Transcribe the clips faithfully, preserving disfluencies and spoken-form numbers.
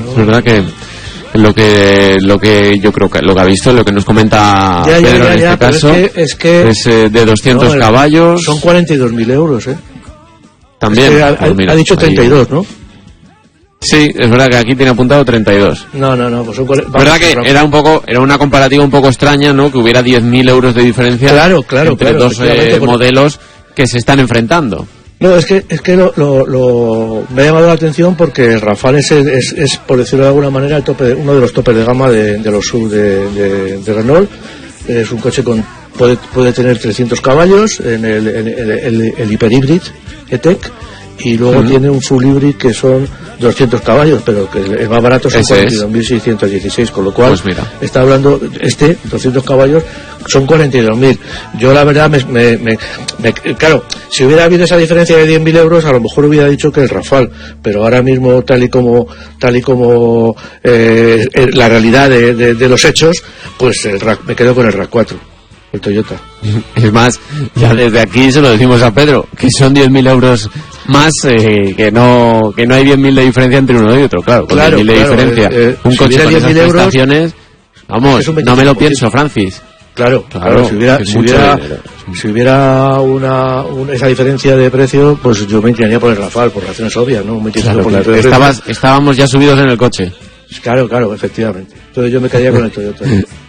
¿no? Es verdad que lo que lo que yo creo que lo que ha visto, lo que nos comenta ya, ya, Pedro ya, en ya, este caso, es, que, es, que, es eh, de doscientos no, caballos. Son cuarenta y dos mil euros, ¿eh? También. Es que ha, pues mira, ha dicho treinta y dos, ahí. ¿no? Sí, es verdad que aquí tiene apuntado treinta y dos. No, no, no. Pues son es verdad que era un poco, era una comparativa un poco extraña, ¿no? Que hubiera diez mil euros de diferencia claro, claro, entre claro, dos eh, modelos que se están enfrentando. No, es que es que lo, lo, lo me ha llamado la atención porque el Rafale es, es, es por decirlo de alguna manera, el tope, uno de los topes de gama de, de los sub de, de, de Renault. Es un coche con puede puede tener trescientos caballos en el, en el, el, el Hyper Hybrid E-Tech, y luego uh-huh. tiene un Full Hybrid que son doscientos caballos, pero que el más barato son cuarenta y dos mil seiscientos dieciséis, con lo cual pues mira. está hablando este doscientos caballos son cuarenta y dos mil. Yo la verdad me, me, me, me claro, si hubiera habido esa diferencia de diez mil euros, a lo mejor hubiera dicho que el Rafale, pero ahora mismo tal y como tal y como eh, la realidad de, de, de los hechos, pues el RAV, me quedo con el RAV cuatro, el Toyota. Es más, ya desde aquí se lo decimos a Pedro, que son diez mil euros más, eh, que no que no hay diez mil de diferencia entre uno y otro, claro, con claro, diez mil de claro, diferencia. Eh, eh, un si coche con esas prestaciones, vamos, no me lo pienso, Francis. Claro, claro, claro, si hubiera, si hubiera, si hubiera una, una, esa diferencia de precio, pues yo me inclinaría por el Rafale, por razones obvias, ¿no? Me claro, por claro. Estabas, estábamos ya subidos en el coche. Claro, claro, efectivamente. Entonces yo me quedaría con el Toyota.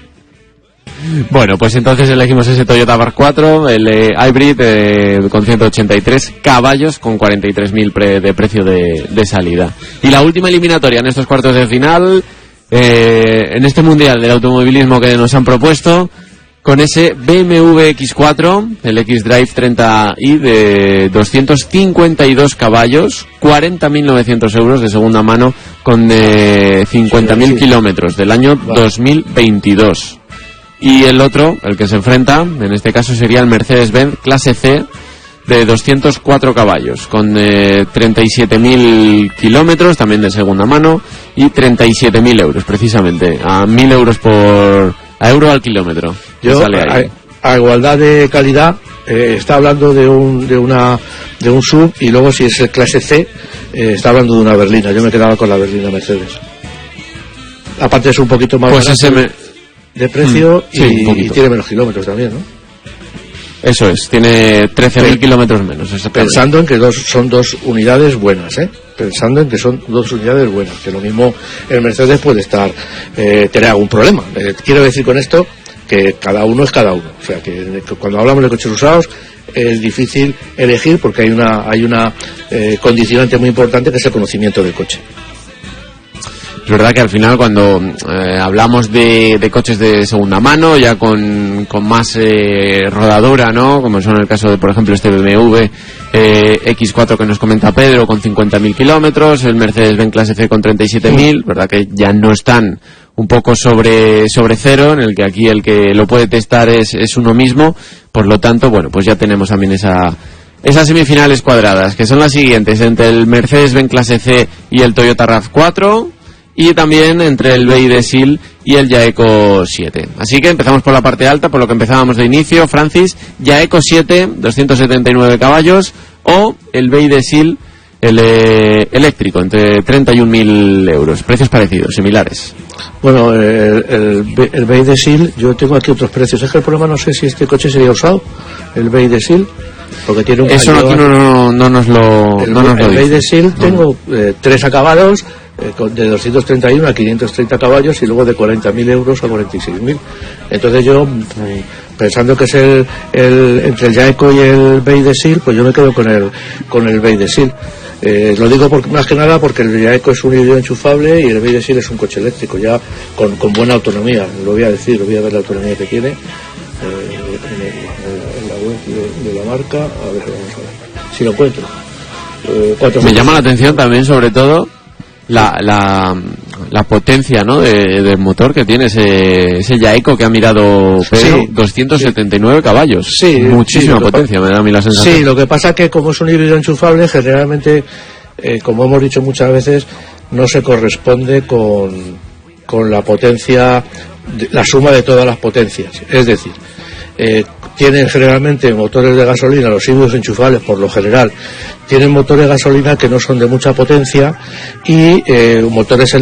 Bueno, pues entonces elegimos ese Toyota RAV cuatro, el eh, Hybrid eh, con ciento ochenta y tres caballos, con cuarenta y tres mil pre, de precio de, de salida. Y la última eliminatoria en estos cuartos de final, eh, en este mundial del automovilismo que nos han propuesto, con ese B M W X cuatro, el X-Drive treinta i de doscientos cincuenta y dos caballos, cuarenta mil novecientos euros de segunda mano, con eh, cincuenta mil kilómetros del año dos mil veintidós. Y el otro, el que se enfrenta, en este caso sería el Mercedes-Benz Clase C de doscientos cuatro caballos, con eh, treinta y siete mil kilómetros, también de segunda mano, y treinta y siete mil euros, precisamente, a mil euros por... a euro al kilómetro. Yo, sale ahí. A, a igualdad de calidad, eh, está hablando de un de una de un sub, y luego si es el Clase C, eh, está hablando de una berlina. Yo me quedaba con la berlina Mercedes. Aparte es un poquito más pues barato ese me... de precio, mm, sí, y, y tiene menos kilómetros también, ¿no? Eso es, tiene trece mil kilómetros menos. Pensando en que dos son dos unidades buenas, ¿eh? Pensando en que son dos unidades buenas, que lo mismo el Mercedes puede estar eh, tener algún problema. Eh, quiero decir con esto que cada uno es cada uno. O sea, que, que cuando hablamos de coches usados es difícil elegir porque hay una hay una eh, condicionante muy importante, que es el conocimiento del coche. Es verdad que al final cuando eh, hablamos de, de coches de segunda mano, ya con, con más eh, rodadura, ¿no? Como son el caso de, por ejemplo, este B M W eh, X cuatro que nos comenta Pedro, con cincuenta mil kilómetros, el Mercedes-Benz Clase C con treinta y siete mil, verdad que ya no están un poco sobre sobre cero, en el que aquí el que lo puede testar es, es uno mismo. Por lo tanto, bueno, pues ya tenemos también esa... esas semifinales cuadradas, que son las siguientes, entre el Mercedes-Benz Clase C y el Toyota RAV cuatro, y también entre el B Y D S I L y el Jaeco siete. Así que empezamos por la parte alta, por lo que empezábamos de inicio, Francis. Jaeco siete, doscientos setenta y nueve caballos, o el B Y D S I L, el eh, eléctrico, entre treinta y un mil euros. Precios parecidos, similares. Bueno, el, el, el B Y D S I L, yo tengo aquí otros precios. Es que el problema, no sé si este coche sería usado, el B Y D S I L, porque tiene un... Eso aquí no, no, no nos lo el, no nos el lo B Y D S I L no. tengo eh, tres acabados, eh, de doscientos treinta y uno a quinientos treinta caballos, y luego de cuarenta mil euros a cuarenta y seis mil. Entonces yo, pensando que es el, el entre el Jaeco y el B Y D S I L, pues yo me quedo con el con el B Y D S I L. Eh, lo digo por, más que nada porque el Jaeco es un híbrido enchufable y el B Y D S I L es un coche eléctrico, ya con, con buena autonomía. Lo voy a decir, lo voy a ver la autonomía que tiene. Eh, en, el, en la web de, de la marca, a ver, vamos a ver si lo encuentro. Eh, me llama la atención también, sobre todo, la la, la potencia, ¿no?, de, del motor que tiene ese, ese Jaeco que ha mirado Pedro. Sí, doscientos setenta y nueve sí. caballos, sí, muchísima sí, potencia, me da a mí la sensación. Sí, lo que pasa que como es un híbrido enchufable, generalmente, eh, como hemos dicho muchas veces, no se corresponde con, con la potencia, la suma de todas las potencias. Es decir, eh, tienen generalmente motores de gasolina, los híbridos enchufables por lo general tienen motores de gasolina que no son de mucha potencia, y eh, motores